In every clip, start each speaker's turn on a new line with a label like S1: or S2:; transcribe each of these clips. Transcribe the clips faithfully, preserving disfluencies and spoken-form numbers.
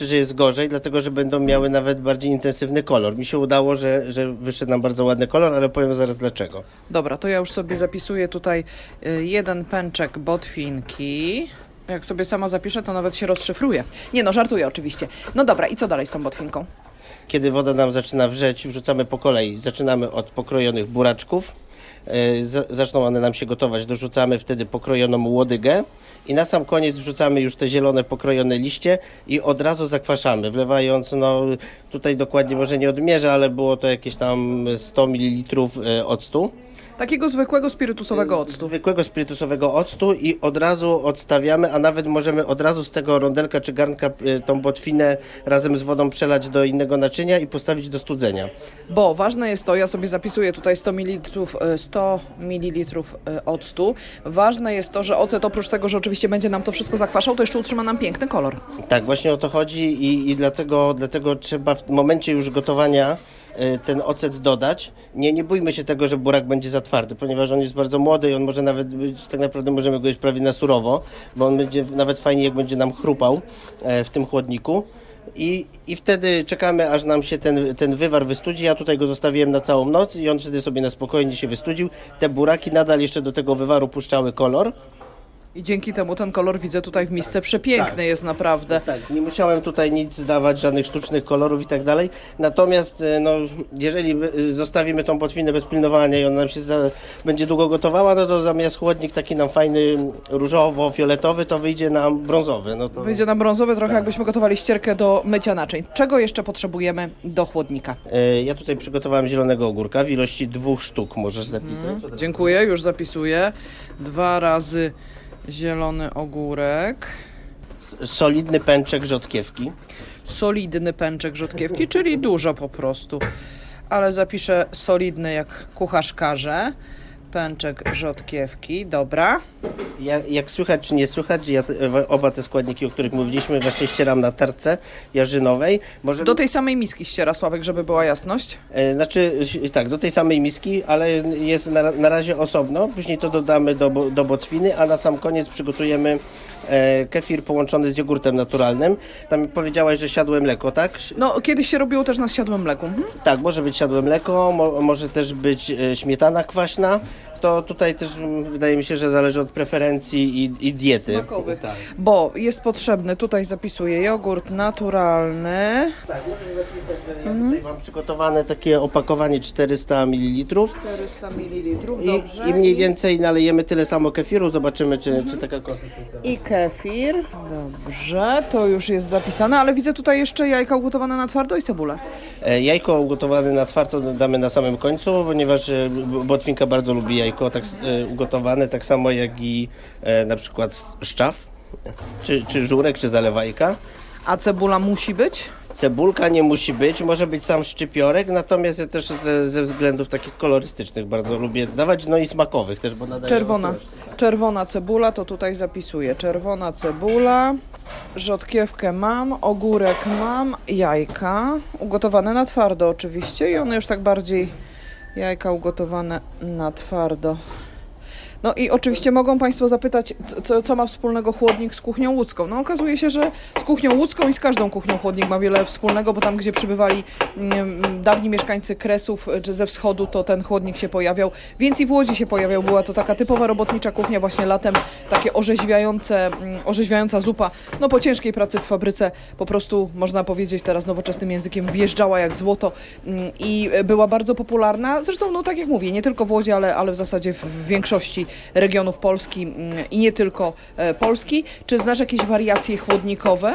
S1: że jest gorzej, dlatego że będą miały nawet bardziej intensywny kolor. Mi się udało, że, że wyszedł nam bardzo ładny kolor, ale powiem zaraz dlaczego.
S2: Dobra, to ja już sobie zapisuję tutaj y, jeden pęczek botwinki. Jak sobie sama zapiszę, to nawet się rozszyfruje. Nie no, żartuję oczywiście. No dobra, i co dalej z tą botwinką?
S1: Kiedy woda nam zaczyna wrzeć, wrzucamy po kolei. Zaczynamy od pokrojonych buraczków. Z, zaczną one nam się gotować. Dorzucamy wtedy pokrojoną łodygę. I na sam koniec wrzucamy już te zielone pokrojone liście i od razu zakwaszamy, wlewając, no tutaj dokładnie może nie odmierzę, ale było to jakieś tam sto mililitrów octu.
S2: Takiego zwykłego spirytusowego octu.
S1: Zwykłego spirytusowego octu i od razu odstawiamy, a nawet możemy od razu z tego rondelka czy garnka tą botwinę razem z wodą przelać do innego naczynia i postawić do studzenia.
S2: Bo ważne jest to, ja sobie zapisuję tutaj sto mililitrów, sto mililitrów octu. Ważne jest to, że ocet oprócz tego, że oczywiście będzie nam to wszystko zakwaszał, to jeszcze utrzyma nam piękny kolor.
S1: Tak, właśnie o to chodzi i, i dlatego, dlatego trzeba w momencie już gotowania ten ocet dodać. Nie, nie bójmy się tego, że burak będzie za twardy, ponieważ on jest bardzo młody i on może nawet być, tak naprawdę możemy go jeść prawie na surowo, bo on będzie nawet fajnie, jak będzie nam chrupał w tym chłodniku. I, I wtedy czekamy, aż nam się ten, ten wywar wystudzi. Ja tutaj go zostawiłem na całą noc i on wtedy sobie na spokojnie się wystudził. Te buraki nadal jeszcze do tego wywaru puszczały kolor.
S2: I dzięki temu ten kolor, widzę tutaj w misce, przepiękny tak. jest naprawdę.
S1: Tak, nie musiałem tutaj nic dawać, żadnych sztucznych kolorów i tak dalej. Natomiast no, jeżeli zostawimy tą botwinę bez pilnowania i ona nam się za, będzie długo gotowała, no to zamiast chłodnik taki nam fajny różowo-fioletowy, to wyjdzie nam brązowy. No to...
S2: Wyjdzie nam brązowy, trochę tak. jakbyśmy gotowali ścierkę do mycia naczyń. Czego jeszcze potrzebujemy do chłodnika?
S1: Ja tutaj przygotowałem zielonego ogórka w ilości dwóch sztuk, możesz zapisać.
S2: Hmm. Dziękuję, już zapisuję. Dwa razy zielony ogórek.
S1: Solidny pęczek rzodkiewki.
S2: Solidny pęczek rzodkiewki, czyli dużo po prostu. Ale zapiszę solidny jak kucharz każe. Pęczek rzodkiewki, dobra.
S1: Ja, jak słychać czy nie słychać, ja te, oba te składniki, o których mówiliśmy, właśnie ścieram na tarce jarzynowej. Możemy...
S2: Do tej samej miski ściera, Sławek, żeby była jasność?
S1: E, znaczy, tak, do tej samej miski, ale jest na, na razie osobno. Później to dodamy do, do botwiny, a na sam koniec przygotujemy e, kefir połączony z jogurtem naturalnym. Tam powiedziałaś, że siadłe mleko, tak?
S2: No, kiedyś się robiło też na siadłym mleku. Mhm.
S1: Tak, może być siadłe mleko, mo, może też być e, śmietana kwaśna. To tutaj też wydaje mi się, że zależy od preferencji i, i diety.
S2: Smakowych. Tak. Bo jest potrzebny, tutaj zapisuję, jogurt naturalny.
S1: Tak, muszę zapisać, że ja tutaj mam przygotowane takie opakowanie czterysta mililitrów.
S2: czterysta mililitrów,
S1: I,
S2: dobrze.
S1: I mniej więcej nalejemy tyle samo kefiru, zobaczymy, czy, mhm. czy taka konsystencja.
S2: I kefir, dobrze, to już jest zapisane, ale widzę tutaj jeszcze jajka ugotowane na twardo i cebulę.
S1: E, jajko ugotowane na twardo damy na samym końcu, ponieważ e, botwinka bardzo lubi jajko. Tak e, ugotowane, tak samo jak i e, na przykład szczaw, czy, czy żurek, czy zalewajka.
S2: A cebula musi być?
S1: Cebulka nie musi być, może być sam szczypiorek, natomiast ja też ze, ze względów takich kolorystycznych bardzo lubię dawać, no i smakowych też, bo nadaję.
S2: Czerwona, czerwona cebula, to tutaj zapisuję. Czerwona cebula, rzodkiewkę mam, ogórek mam, jajka, ugotowane na twardo oczywiście i one już tak bardziej... Jajka ugotowane na twardo. No i oczywiście mogą Państwo zapytać, co, co ma wspólnego chłodnik z kuchnią łódzką. No okazuje się, że z kuchnią łódzką i z każdą kuchnią chłodnik ma wiele wspólnego, bo tam, gdzie przybywali mm, dawni mieszkańcy Kresów czy ze wschodu, to ten chłodnik się pojawiał. Więc i w Łodzi się pojawiał. Była to taka typowa robotnicza kuchnia, właśnie latem takie orzeźwiające, mm, orzeźwiająca zupa. No po ciężkiej pracy w fabryce po prostu, można powiedzieć teraz nowoczesnym językiem, wjeżdżała jak złoto mm, i była bardzo popularna. Zresztą, no tak jak mówię, nie tylko w Łodzi, ale, ale w zasadzie w większości regionów Polski i nie tylko Polski. Czy znasz jakieś wariacje chłodnikowe?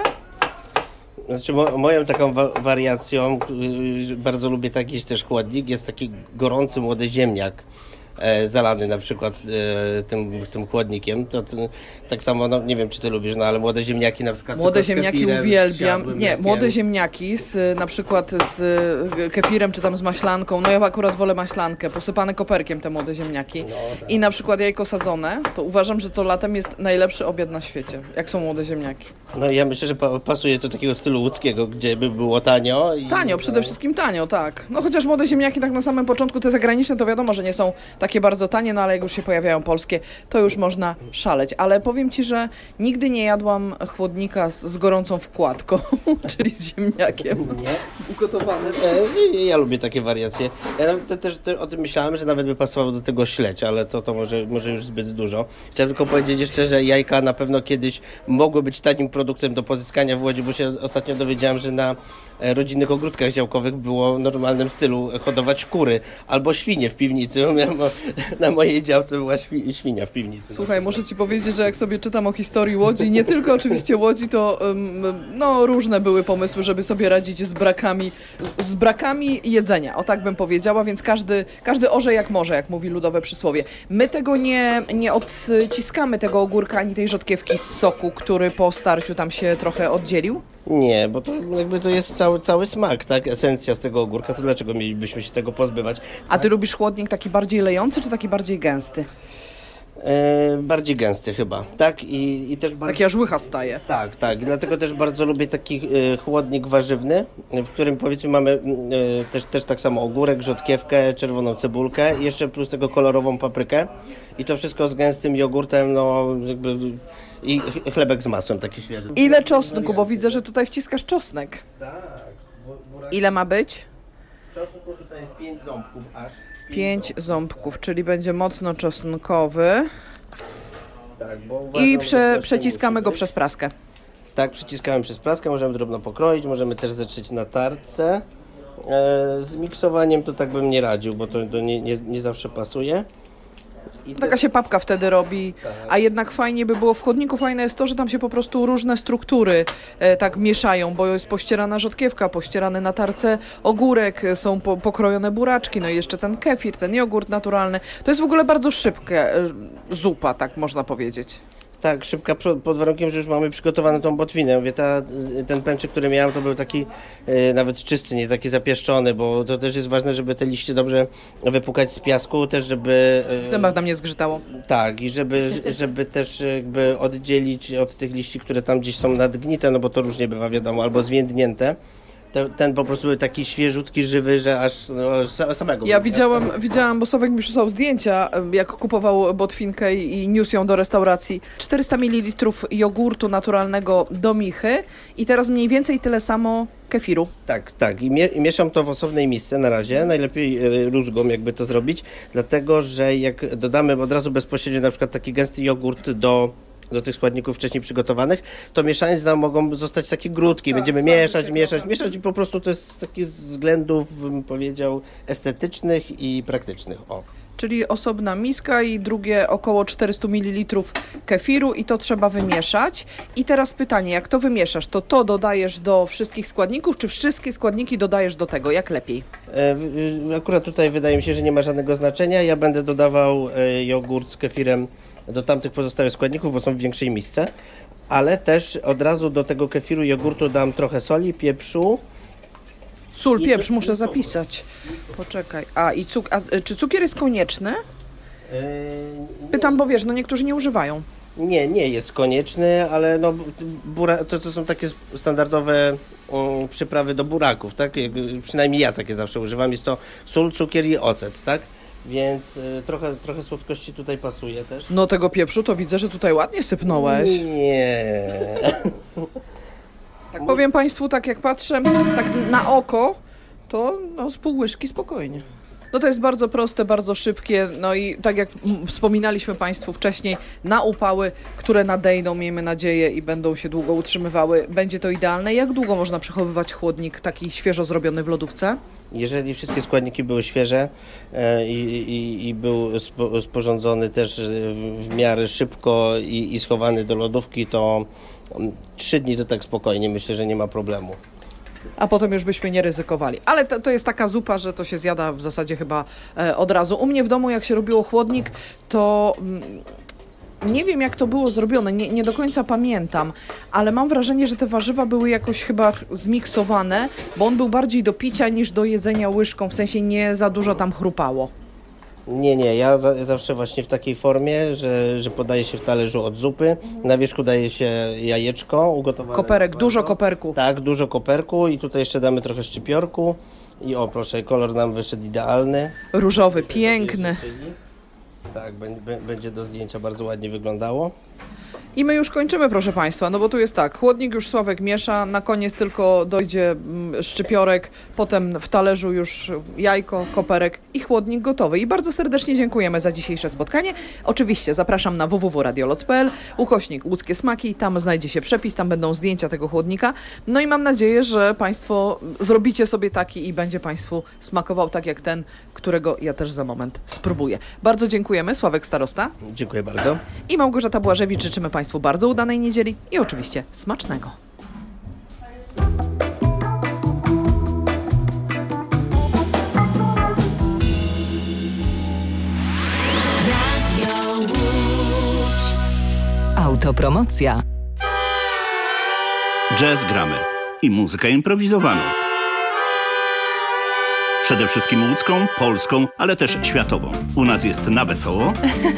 S1: Znaczy mo, moją taką wa wariacją, yy, bardzo lubię taki też chłodnik, jest taki gorący młody ziemniak. E, zalany na przykład e, tym, tym chłodnikiem, to, to tak samo, no nie wiem czy ty lubisz, no ale młode ziemniaki na przykład.
S2: Młode ziemniaki kefirem, uwielbiam, nie,
S1: mlekiem. Młode
S2: ziemniaki z, na przykład z kefirem czy tam z maślanką, no ja akurat wolę maślankę, posypane koperkiem te młode ziemniaki no, tak. I na przykład jajko sadzone, to uważam, że to latem jest najlepszy obiad na świecie, jak są młode ziemniaki.
S1: No ja myślę, że pa pasuje do takiego stylu łódzkiego, gdzie by było tanio. I,
S2: tanio, przede
S1: no.
S2: wszystkim tanio, tak. No chociaż młode ziemniaki tak na samym początku te zagraniczne to wiadomo, że nie są tak takie bardzo tanie, no ale jak już się pojawiają polskie, to już można szaleć. Ale powiem Ci, że nigdy nie jadłam chłodnika z, z gorącą wkładką, czyli z ziemniakiem
S1: Nie?
S2: ugotowanym.
S1: E, nie, ja lubię takie wariacje. Ja nawet te, też te, o tym myślałem, że nawet by pasowało do tego śledź, ale to, to może, może już zbyt dużo. Chciałem tylko powiedzieć jeszcze, że jajka na pewno kiedyś mogły być tanim produktem do pozyskania w Łodzi, bo się ostatnio dowiedziałem, że na e, rodzinnych ogródkach działkowych było w normalnym stylu hodować kury albo świnie w piwnicy. Miałem, na mojej działce była świ, świnia w piwnicy.
S2: Słuchaj, muszę Ci powiedzieć, że jak sobie czytam o historii Łodzi, nie tylko oczywiście Łodzi, to um, no, różne były pomysły, żeby sobie radzić z brakami, z brakami jedzenia, o tak bym powiedziała, więc każdy, każdy orze jak może, jak mówi ludowe przysłowie. My tego nie, nie odciskamy, tego ogórka ani tej rzodkiewki z soku, który po starciu tam się trochę oddzielił.
S1: Nie, bo to jakby to jest cały, cały smak, tak? Esencja z tego ogórka, to dlaczego mielibyśmy się tego pozbywać?
S2: A Ty lubisz chłodnik taki bardziej lejący, czy taki bardziej gęsty?
S1: E, bardziej gęsty chyba, tak? I, i też bardziej...
S2: Taki aż łycha staje.
S1: Tak, tak. Dlatego też bardzo lubię taki e, chłodnik warzywny, w którym powiedzmy mamy e, też, też tak samo ogórek, rzodkiewkę, czerwoną cebulkę i jeszcze plus tego kolorową paprykę. I to wszystko z gęstym jogurtem, no jakby i ch- chlebek z masłem taki świeży.
S2: Ile czosnku, bo widzę, że tutaj wciskasz czosnek.
S1: Tak.
S2: Ile ma być?
S1: Czosnku tutaj jest pięć ząbków aż.
S2: Pięć ząbków, czyli będzie mocno czosnkowy.
S1: Tak, bo uważam,
S2: I
S1: że
S2: prze,
S1: to
S2: przeciskamy
S1: musi
S2: go
S1: być.
S2: przez praskę.
S1: Tak, przyciskamy przez praskę, możemy drobno pokroić, możemy też zetrzeć na tarce. E, z miksowaniem to tak bym nie radził, bo to, to nie, nie, nie zawsze pasuje. I te-
S2: Taka się papka wtedy robi, a jednak fajnie by było w chłodniku. Fajne jest to, że tam się po prostu różne struktury e, tak mieszają, bo jest pościerana rzodkiewka, pościerany na tarce ogórek, e, są po, pokrojone buraczki, no i jeszcze ten kefir, ten jogurt naturalny. To jest w ogóle bardzo szybka e, zupa, tak można powiedzieć.
S1: Tak, szybka pro- pod warunkiem, że już mamy przygotowaną tą botwinę. Mówię, ta, ten pęczyk, który miałem, to był taki e, nawet czysty, nie taki zapieszczony, bo to też jest ważne, żeby te liście dobrze wypukać z piasku, też żeby... e,
S2: W zębach nam nie zgrzytało.
S1: Tak, i żeby, żeby też jakby oddzielić od tych liści, które tam gdzieś są nadgnite, no bo to różnie bywa, wiadomo, albo zwiędnięte. Te, ten po prostu był taki świeżutki, żywy, że aż no, sa- samego...
S2: Ja
S1: bym
S2: widziałam, widziałam, bo Sławek mi przysłał zdjęcia, em, jak kupował botwinkę i, i niósł ją do restauracji. czterysta mililitrów jogurtu naturalnego do michy i teraz mniej więcej tyle samo kefiru.
S1: Tak, tak. I, mie- I mieszam to w osobnej misce na razie. Najlepiej e, rózgą jakby to zrobić, dlatego że jak dodamy od razu bezpośrednio na przykład taki gęsty jogurt do, do tych składników wcześniej przygotowanych, to mieszając nam mogą zostać takie grudki.
S2: Tak,
S1: Będziemy
S2: smaży
S1: mieszać,
S2: się
S1: mieszać,
S2: to.
S1: mieszać i po prostu to jest z takich względów, bym powiedział, estetycznych i praktycznych. O.
S2: Czyli osobna miska i drugie około czterysta mililitrów kefiru i to trzeba wymieszać. I teraz pytanie, jak to wymieszasz, to to dodajesz do wszystkich składników, czy wszystkie składniki dodajesz do tego, jak lepiej?
S1: E, w- Akurat tutaj wydaje mi się, że nie ma żadnego znaczenia. Ja będę dodawał e, jogurt z kefirem do tamtych pozostałych składników, bo są w większej misce. Ale też od razu do tego kefiru jogurtu dam trochę soli, pieprzu.
S2: Sól,
S1: I
S2: pieprz,
S1: cukru.
S2: muszę zapisać. Poczekaj. A, i cuk a y, czy cukier jest konieczny?
S1: E,
S2: Pytam, bo wiesz, no niektórzy nie używają.
S1: Nie, nie jest konieczny, ale no, bura, to, to są takie standardowe um, przyprawy do buraków, tak? Jak- Przynajmniej ja takie zawsze używam. Jest to sól, cukier i ocet, tak? Więc y, trochę, trochę słodkości tutaj pasuje też.
S2: No tego pieprzu to widzę, że tutaj ładnie sypnąłeś.
S1: Nie.
S2: Tak powiem Państwu, tak jak patrzę, tak na oko, to no, z pół łyżki spokojnie. No to jest bardzo proste, bardzo szybkie, no i tak jak mm, wspominaliśmy Państwu wcześniej, na upały, które nadejdą, miejmy nadzieję, i będą się długo utrzymywały, będzie to idealne. Jak długo można przechowywać chłodnik taki świeżo zrobiony w lodówce?
S1: Jeżeli wszystkie składniki były świeże e, i, i, i był spo, sporządzony też e, w, w miarę szybko i, i schowany do lodówki, to mm, trzy dni to tak spokojnie, myślę, że nie ma problemu.
S2: A potem już byśmy nie ryzykowali. Ale to, to jest taka zupa, że to się zjada w zasadzie chyba e, od razu. U mnie w domu, jak się robiło chłodnik, to mm, nie wiem, jak to było zrobione, nie, nie do końca pamiętam, ale mam wrażenie, że te warzywa były jakoś chyba zmiksowane, bo on był bardziej do picia niż do jedzenia łyżką, w sensie nie za dużo tam chrupało.
S1: Nie, nie, ja za, zawsze właśnie w takiej formie, że, że podaje się w talerzu od zupy, na wierzchu daje się jajeczko ugotowane.
S2: Koperek,
S1: na
S2: dużo
S1: twardo.
S2: koperku.
S1: Tak, dużo koperku i tutaj jeszcze damy trochę szczypiorku i o proszę, kolor nam wyszedł idealny.
S2: Różowy, piękny.
S1: Tak, b- będzie do zdjęcia bardzo ładnie wyglądało.
S2: I my już kończymy, proszę Państwa, no bo tu jest tak, chłodnik już Sławek miesza, na koniec tylko dojdzie mm, szczypiorek, potem w talerzu już jajko, koperek i chłodnik gotowy. I bardzo serdecznie dziękujemy za dzisiejsze spotkanie. Oczywiście zapraszam na w w w kropka radioloc kropka p l, ukośnik łódzkie smaki, tam znajdzie się przepis, tam będą zdjęcia tego chłodnika. No i mam nadzieję, że Państwo zrobicie sobie taki i będzie Państwu smakował tak jak ten, którego ja też za moment spróbuję. Bardzo dziękujemy, Sławek Starosta.
S1: Dziękuję bardzo.
S2: I Małgorzata Błażewicz, życzymy Państwu bardzo udanej niedzieli i oczywiście smacznego.
S3: Autopromocja.
S4: Jazz gramy i muzykę improwizowaną. Przede wszystkim łódzką, polską, ale też światową. U nas jest na wesoło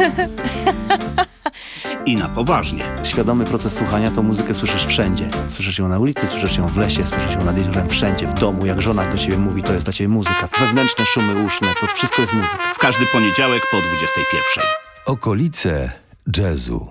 S4: i na poważnie.
S5: Świadomy proces słuchania, to muzykę słyszysz wszędzie. Słyszysz ją na ulicy, słyszysz ją w lesie, słyszysz ją nad jeziorem, wszędzie, w domu. Jak żona do ciebie mówi, to jest dla ciebie muzyka. Wewnętrzne szumy uszne, to wszystko jest muzyka.
S4: W każdy poniedziałek po dwudziestej pierwszej.
S6: Okolice jazzu.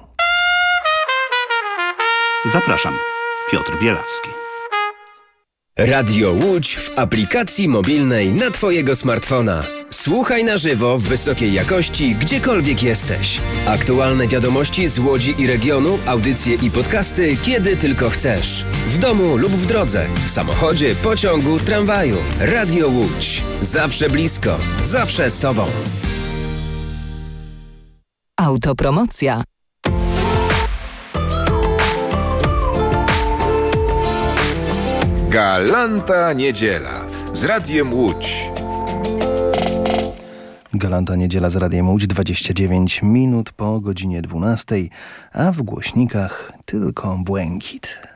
S4: Zapraszam, Piotr Bielawski.
S7: Radio Łódź w aplikacji mobilnej na twojego smartfona. Słuchaj na żywo w wysokiej jakości, gdziekolwiek jesteś. Aktualne wiadomości z Łodzi i regionu, audycje i podcasty, kiedy tylko chcesz. W domu lub w drodze, w samochodzie, pociągu, tramwaju. Radio Łódź. Zawsze blisko, zawsze z tobą.
S3: Autopromocja.
S8: Galanta Niedziela z Radiem Łódź.
S5: Galanta Niedziela z Radiem Łódź, dwadzieścia dziewięć minut po godzinie dwunastej, a w głośnikach tylko błękit.